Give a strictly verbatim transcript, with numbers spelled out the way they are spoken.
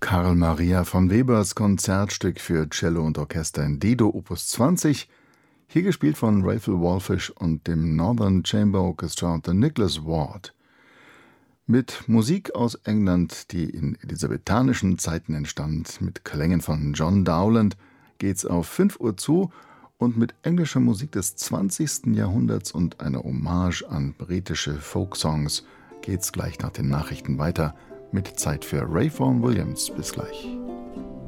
Carl Maria von Webers Konzertstück für Cello und Orchester in D-Dur Opus zwanzig, hier gespielt von Raphael Wallfisch und dem Northern Chamber Orchestra unter Nicholas Ward. Mit Musik aus England, die in elisabethanischen Zeiten entstand, mit Klängen von John Dowland, geht's auf fünf Uhr zu und mit englischer Musik des zwanzigsten Jahrhunderts und einer Hommage an britische Folksongs geht's gleich nach den Nachrichten weiter mit Zeit für Ray Vaughan Williams. Bis gleich.